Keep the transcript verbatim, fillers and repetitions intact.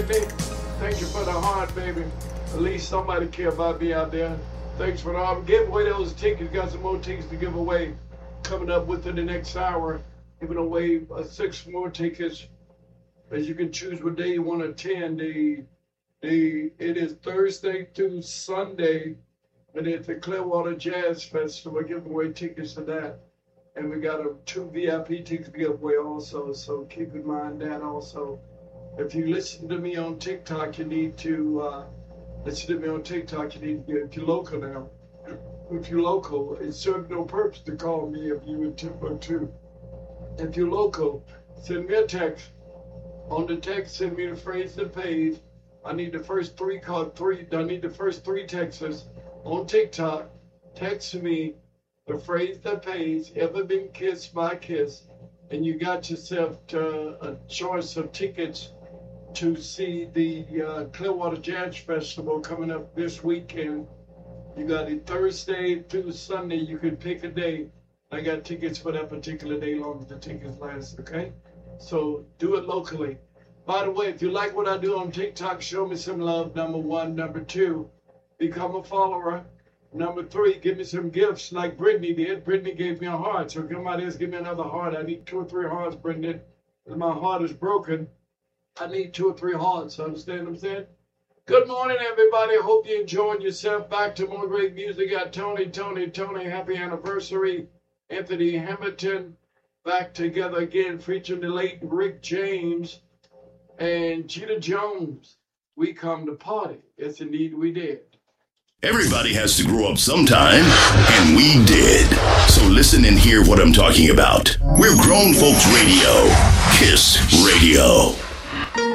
Brittany. Thank you for the heart, baby. At least somebody care about me out there. Thanks for the heart. Give away those tickets. Got some more tickets to give away coming up within the next hour. Giving away uh, six more tickets. As you can choose what day you want to attend. The, the, it is Thursday through Sunday. And it's the Clearwater Jazz Festival. We're giving away tickets to that. And we got a two V I P tickets to give away also. So keep in mind that also. If you listen to me on TikTok, you need to uh, listen to me on TikTok. You need to get, if you're local now. If you're local, it serves no purpose to call me if you're in Timbuktu. If you're local, send me a text. On the text, send me the phrase and page. I need the first three call three. I need the first three texters on TikTok. Text me the phrase that pays. Ever been kissed by a kiss? And you got yourself uh, a choice of tickets to see the uh, Clearwater Jazz Festival coming up this weekend. You got it Thursday through Sunday. You can pick a day. I got tickets for that particular day, long as the tickets last, okay? So do it locally. By the way, if you like what I do on TikTok, show me some love, number one. Number two, become a follower. Number three, give me some gifts like Brittany did. Brittany gave me a heart, so come out here, give me another heart. I need two or three hearts, Brittany. My heart is broken. I need two or three hearts. Understand what I'm saying? Good morning, everybody. Hope you're enjoying yourself. Back to more great music. Got Tony, Tony, Tony. Happy anniversary. Anthony Hamilton. Back together again, featuring the late Rick James and Gina Jones. We come to party. Yes, indeed, we did. Everybody has to grow up sometime, and we did. So listen and hear what I'm talking about. We're Grown Folks Radio. KISS Radio.